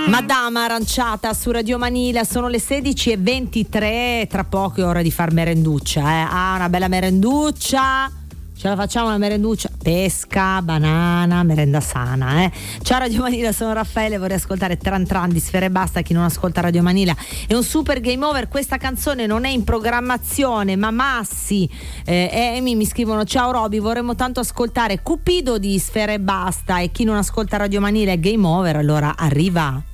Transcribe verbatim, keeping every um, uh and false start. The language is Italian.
Madama aranciata su Radio Manila, sono le sedici e ventitré, tra poco è ora di far merenduccia, eh. Ah, una bella merenduccia. Ce la facciamo una merenduccia? Pesca, banana, merenda sana, eh. Ciao Radio Manila, sono Raffaele, vorrei ascoltare Tran Tran di Sfera Ebbasta. Chi non ascolta Radio Manila è un super game over. Questa canzone non è in programmazione, ma Massi e eh, Amy mi scrivono: ciao Roby, vorremmo tanto ascoltare Cupido di Sfera Ebbasta. E chi non ascolta Radio Manila è game over, allora arriva.